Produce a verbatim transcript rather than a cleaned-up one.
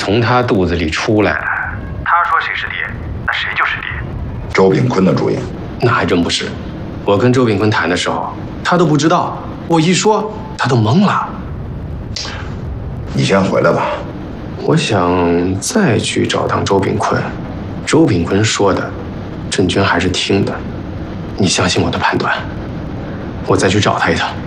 从他肚子里出来。 他说谁是爹，那谁就是爹。 周炳坤的主意？ 那还真不是。我跟周炳坤谈的时候，他都不知道。我一说，他都懵了。 你先回来吧。 我想再去找趟周炳坤。周炳坤说的，振军还是听的。你相信我的判断。我再去找他一趟。